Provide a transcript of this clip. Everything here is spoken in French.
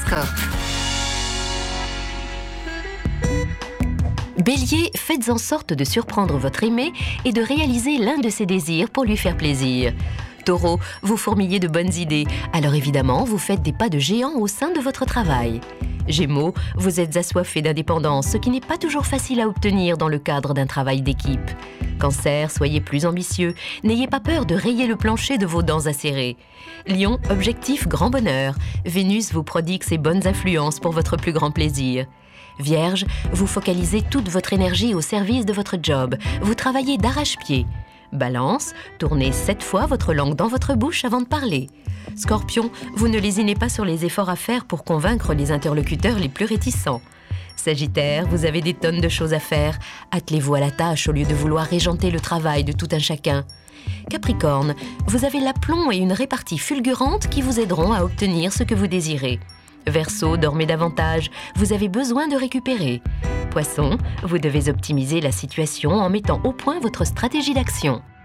horoscope. Bélier, faites en sorte de surprendre votre aimé et de réaliser l'un de ses désirs pour lui faire plaisir. Taureau, vous fourmillez de bonnes idées, alors évidemment, vous faites des pas de géant au sein de votre travail. Gémeaux, vous êtes assoiffé d'indépendance, ce qui n'est pas toujours facile à obtenir dans le cadre d'un travail d'équipe. Cancer, soyez plus ambitieux, n'ayez pas peur de rayer le plancher de vos dents acérées. Lion, objectif grand bonheur, Vénus vous prodigue ses bonnes influences pour votre plus grand plaisir. Vierge, vous focalisez toute votre énergie au service de votre job, vous travaillez d'arrache-pied. Balance, tournez 7 fois votre langue dans votre bouche avant de parler. Scorpion, vous ne lésinez pas sur les efforts à faire pour convaincre les interlocuteurs les plus réticents. Sagittaire, vous avez des tonnes de choses à faire. Attelez-vous à la tâche au lieu de vouloir régenter le travail de tout un chacun. Capricorne, vous avez l'aplomb et une répartie fulgurante qui vous aideront à obtenir ce que vous désirez. Verseau, dormez davantage, vous avez besoin de récupérer. Poisson, vous devez optimiser la situation en mettant au point votre stratégie d'action.